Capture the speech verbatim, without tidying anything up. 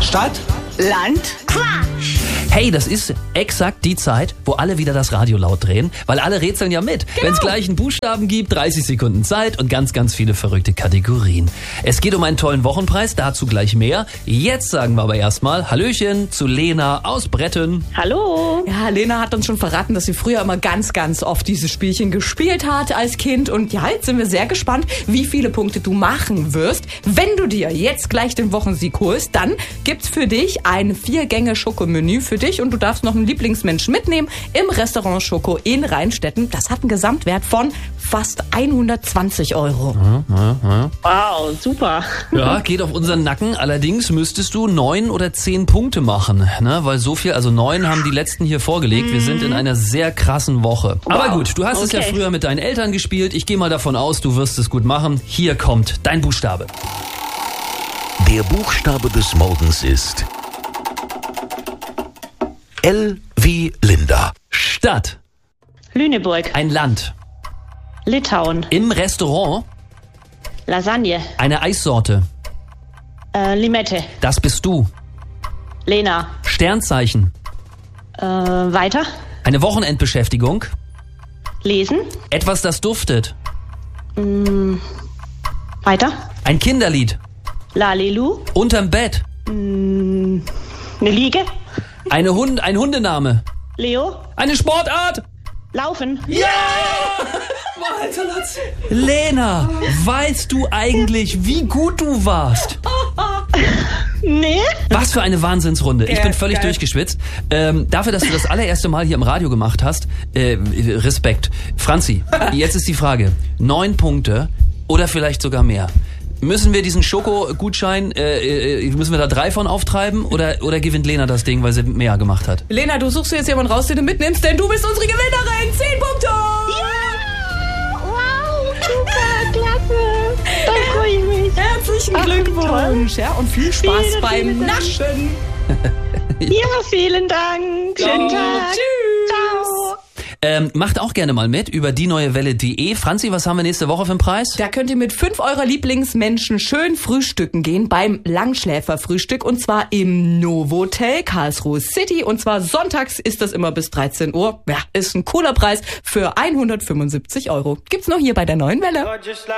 Stadt, Land, Quatsch. Hey, das ist exakt die Zeit, wo alle wieder das Radio laut drehen, weil alle rätseln ja mit. Genau. Wenn es gleich einen Buchstaben gibt, dreißig Sekunden Zeit und ganz, ganz viele verrückte Kategorien. Es geht um einen tollen Wochenpreis, dazu gleich mehr. Jetzt sagen wir aber erstmal Hallöchen zu Lena aus Bretten. Hallo. Ja, Lena hat uns schon verraten, dass sie früher immer ganz, ganz oft dieses Spielchen gespielt hat als Kind. Und ja, jetzt sind wir sehr gespannt, wie viele Punkte du machen wirst. Wenn du dir jetzt gleich den Wochensieg holst, dann gibt's für dich ein Vier-Gänge-Schokomenü für dich und du darfst noch einen Lieblingsmenschen mitnehmen im Restaurant Schoko in Rheinstetten. Das hat einen Gesamtwert von fast hundertzwanzig Euro. Ja, ja, ja. Wow, super. Ja, geht auf unseren Nacken. Allerdings müsstest du neun oder zehn Punkte machen, ne? Weil so viel, also neun haben die letzten hier vorgelegt. Wir sind in einer sehr krassen Woche. Wow. Aber gut, du hast es ja Okay. früher mit deinen Eltern gespielt. Ich gehe mal davon aus, du wirst es gut machen. Hier kommt dein Buchstabe. Der Buchstabe des Morgens ist L wie Linda. Stadt. Lüneburg, Ein Land. Litauen, Im Restaurant. Lasagne, Eine Eissorte. äh, Limette, Das bist du. Lena. Sternzeichen. Äh, weiter, Eine Wochenendbeschäftigung. lesen, Etwas, das duftet. weiter, Ein Kinderlied. Lalilu, Unterm Bett. eine Liege, Eine Hund, ein Hundename. Leo, Eine Sportart. Laufen. Ja! Lena, weißt du eigentlich, wie gut du warst? Nee. Was für eine Wahnsinnsrunde. Ich Geil, bin völlig geil. durchgeschwitzt. Ähm, dafür, dass du das allererste Mal hier im Radio gemacht hast, äh, Respekt. Franzi, jetzt ist die Frage. Neun Punkte oder vielleicht sogar mehr. Müssen wir diesen Schoko-Gutschein, äh, äh, müssen wir da drei von auftreiben oder, oder gewinnt Lena das Ding, weil sie mehr gemacht hat? Lena, du suchst dir jetzt jemanden raus, den du mitnimmst, denn du bist unsere Gewinnerin. Zehn Punkte! Ja! Wow, super, klasse. Da freue ich mich. Herzlichen Ach, Glückwunsch. Ja, und viel Spaß Vielen, beim vielen Dank. Naschen. Ja, vielen Dank. Schönen Tag. Tschüss. Ciao. Ähm, macht auch gerne mal mit über die neue Welle punkt de. Franzi, was haben wir nächste Woche für einen Preis? Da könnt ihr mit fünf eurer Lieblingsmenschen schön frühstücken gehen beim Langschläferfrühstück und zwar im Novotel Karlsruhe City und zwar sonntags ist das immer bis dreizehn Uhr. Ja, ist ein cooler Preis für hundertfünfundsiebzig Euro. Gibt's noch hier bei der neuen Welle.